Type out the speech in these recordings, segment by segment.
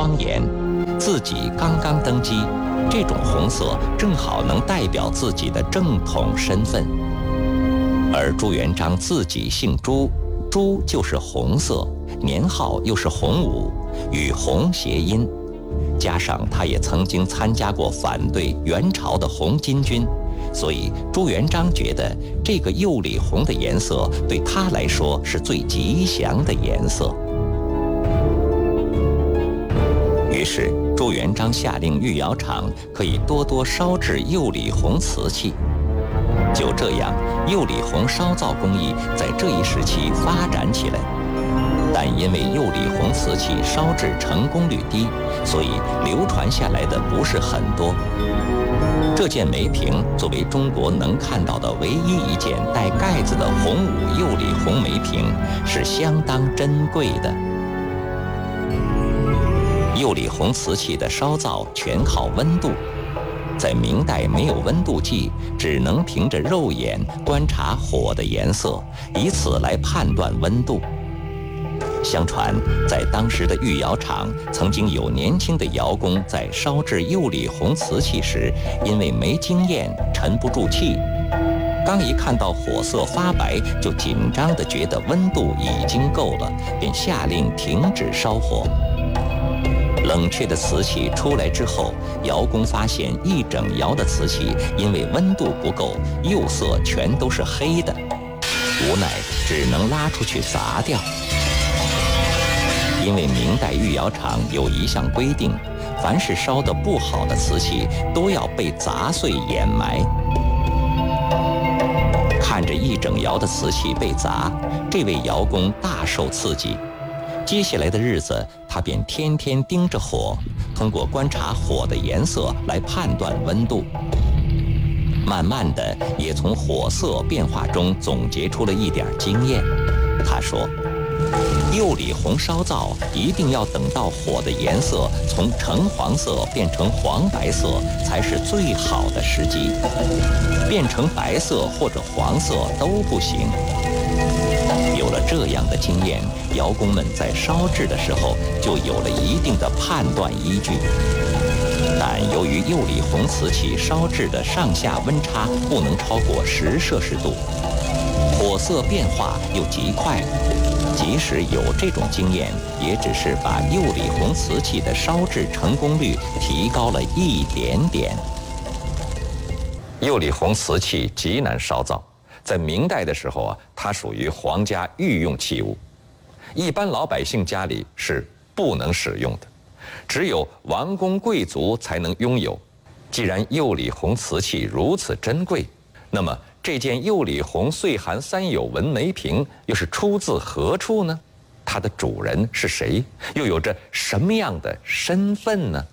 庄严，自己刚刚登基，这种红色正好能代表自己的正统身份。而朱元璋自己姓朱，朱就是红色，年号又是洪武，与红谐音，加上他也曾经参加过反对元朝的红巾军，所以朱元璋觉得这个釉里红的颜色对他来说是最吉祥的颜色。于是朱元璋下令御窑厂可以多多烧制釉里红瓷器。就这样，釉里红烧造工艺在这一时期发展起来。但因为釉里红瓷器烧制成功率低，所以流传下来的不是很多。这件梅瓶作为中国能看到的唯一一件带盖子的洪武釉里红梅瓶，是相当珍贵的。釉里红瓷器的烧造全靠温度，在明代没有温度计，只能凭着肉眼观察火的颜色，以此来判断温度。相传，在当时的御窑厂，曾经有年轻的窑工在烧制釉里红瓷器时，因为没经验，沉不住气，刚一看到火色发白，就紧张地觉得温度已经够了，便下令停止烧火。冷却的瓷器出来之后，窑工发现一整窑的瓷器因为温度不够，釉色全都是黑的，无奈只能拉出去砸掉。因为明代御窑厂有一项规定，凡是烧得不好的瓷器都要被砸碎掩埋。看着一整窑的瓷器被砸，这位窑工大受刺激。接下来的日子，他便天天盯着火，通过观察火的颜色来判断温度。慢慢的，也从火色变化中总结出了一点经验。他说，釉里红烧造一定要等到火的颜色从橙黄色变成黄白色才是最好的时机，变成白色或者黄色都不行。有了这样的经验，窑工们在烧制的时候就有了一定的判断依据。但由于釉里红瓷器烧制的上下温差不能超过10摄氏度，火色变化又极快，即使有这种经验，也只是把釉里红瓷器的烧制成功率提高了一点点。釉里红瓷器极难烧造，在明代的时候啊，它属于皇家御用器物，一般老百姓家里是不能使用的，只有王公贵族才能拥有。既然釉里红瓷器如此珍贵，那么这件釉里红岁寒三有纹梅瓶又是出自何处呢？它的主人是谁？又有着什么样的身份呢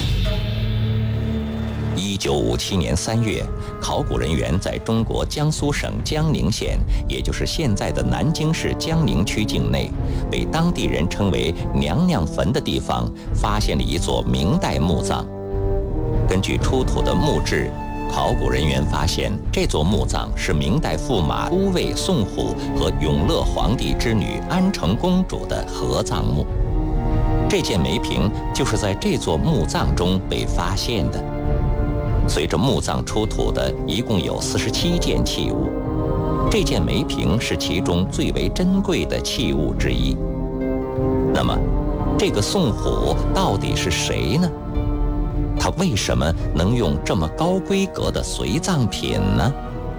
？1957年3月，考古人员在中国江苏省江宁县，也就是现在的南京市江宁区境内，被当地人称为娘娘坟的地方，发现了一座明代墓葬。根据出土的墓志，考古人员发现这座墓葬是明代驸马都尉宋虎和永乐皇帝之女安成公主的合葬墓。这件梅瓶就是在这座墓葬中被发现的。随着墓葬出土的一共有47件器物，这件梅瓶是其中最为珍贵的器物之一。那么，这个宋虎到底是谁呢？他为什么能用这么高规格的随葬品呢？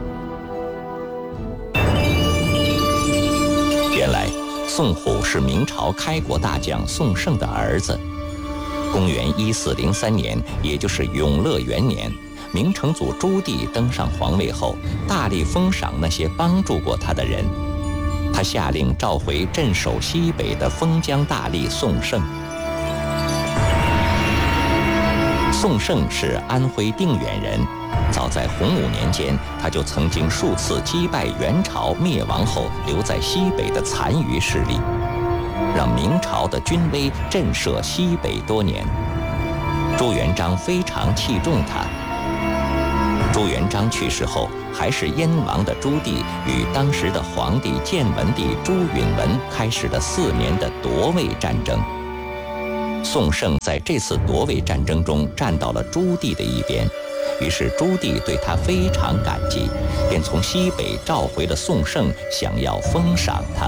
原来，宋虎是明朝开国大将宋胜的儿子。公元1403年，也就是永乐元年，明成祖朱棣登上皇位后，大力封赏那些帮助过他的人。他下令召回镇守西北的封疆大吏宋胜。宋胜是安徽定远人，早在洪武年间，他就曾经数次击败元朝灭亡后留在西北的残余势力，让明朝的军威震慑西北多年。朱元璋非常器重他。朱元璋去世后，还是燕王的朱棣与当时的皇帝建文帝朱允文开始了4年的夺位战争。 宋胜在这次夺位战争中站到了朱棣的一边，于是朱棣对他非常感激，便从西北召回了宋胜，想要封赏他。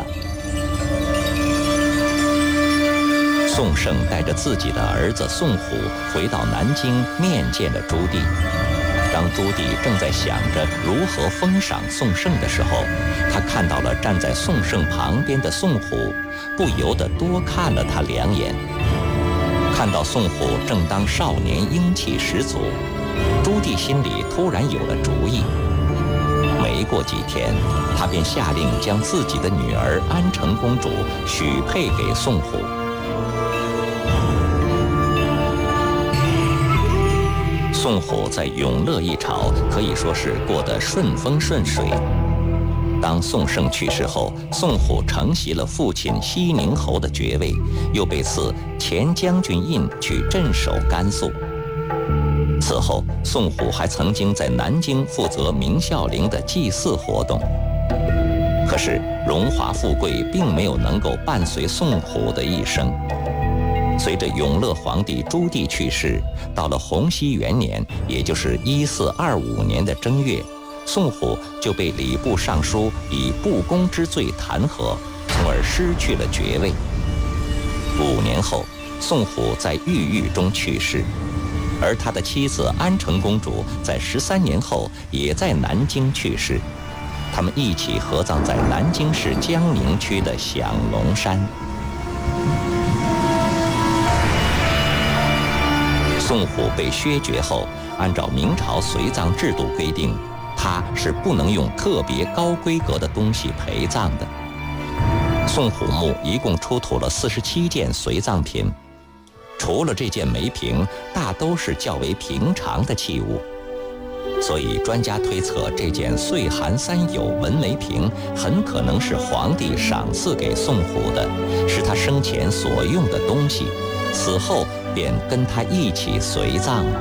宋胜带着自己的儿子宋虎回到南京面见了朱棣。当朱棣正在想着如何封赏宋胜的时候，他看到了站在宋胜旁边的宋虎，不由得多看了他2眼。看到宋虎正当少年，英气十足，朱棣心里突然有了主意。没过几天，他便下令将自己的女儿安成公主许配给宋虎。宋虎在永乐一朝可以说是过得顺风顺水。当宋胜去世后，宋虎承袭了父亲西宁侯的爵位，又被赐前将军印去镇守甘肃。此后，宋虎还曾经在南京负责明孝陵的祭祀活动。可是，荣华富贵并没有能够伴随宋虎的一生。随着永乐皇帝朱棣去世，到了洪熙元年，也就是1425年的正月，宋虎就被礼部尚书以不公之罪弹劾，从而失去了爵位。5年后，宋虎在郁郁中去世，而他的妻子安成公主在13年后也在南京去世，他们一起合葬在南京市江宁区的响龙山。宋虎被削爵后，按照明朝随葬制度规定，他是不能用特别高规格的东西陪葬的。宋虎墓一共出土了47件随葬品，除了这件梅瓶，大都是较为平常的器物。所以专家推测，这件岁寒三友纹梅瓶很可能是皇帝赏赐给宋虎的，是他生前所用的东西，死后便跟他一起随葬了。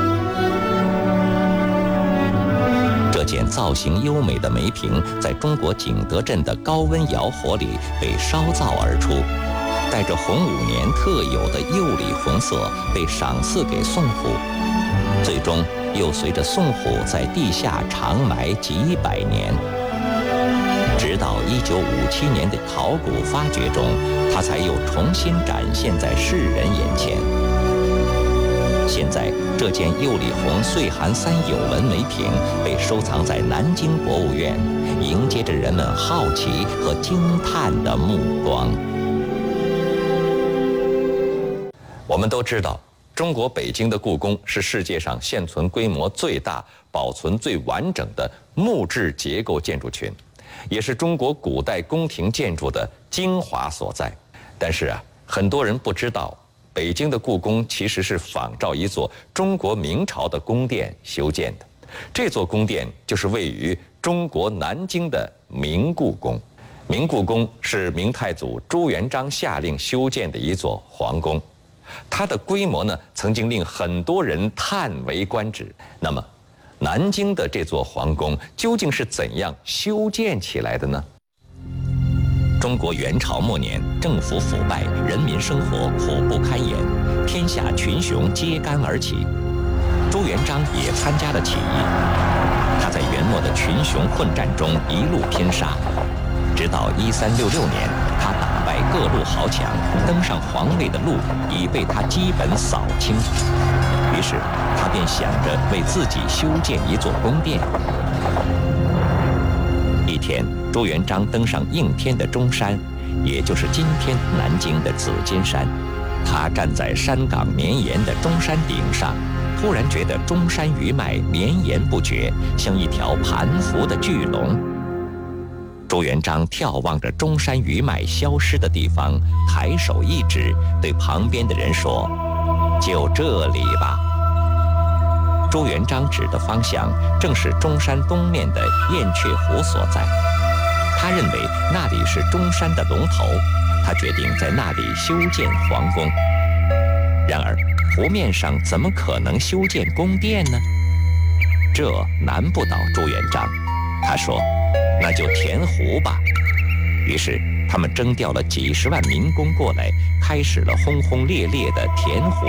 这件造型优美的梅瓶在中国景德镇的高温窑火里被烧造而出，带着洪武年特有的釉里红色，被赏赐给宋虎，最终又随着宋虎在地下长埋几百年，直到1957年的考古发掘中，它才又重新展现在世人眼前。现在，这件釉里红岁寒三友纹梅瓶被收藏在南京博物院，迎接着人们好奇和惊叹的目光。我们都知道，中国北京的故宫是世界上现存规模最大、保存最完整的木质结构建筑群，也是中国古代宫廷建筑的精华所在。但是很多人不知道，北京的故宫其实是仿照一座中国明朝的宫殿修建的。这座宫殿就是位于中国南京的明故宫。明故宫是明太祖朱元璋下令修建的一座皇宫，它的规模呢，曾经令很多人叹为观止。那么，南京的这座皇宫究竟是怎样修建起来的呢？中国元朝末年，政府腐败，人民生活苦不堪言，天下群雄揭竿而起。朱元璋也参加了起义，他在元末的群雄混战中一路拼杀，直到1366年，他打败各路豪强，登上皇位的路已被他基本扫清。于是他便想着为自己修建一座宫殿。一天，朱元璋登上应天的中山，也就是今天南京的紫金山。他站在山岗绵延的中山顶上，突然觉得中山余脉绵延不绝，像一条盘伏的巨龙。朱元璋眺望着中山余脉消失的地方，抬手一指，对旁边的人说：“就这里吧。”朱元璋指的方向正是中山东面的燕雀湖所在，他认为那里是中山的龙头，他决定在那里修建皇宫。然而，湖面上怎么可能修建宫殿呢？这难不倒朱元璋，他说：“那就填湖吧。”于是他们征调了几十万民工过来，开始了轰轰烈烈的填火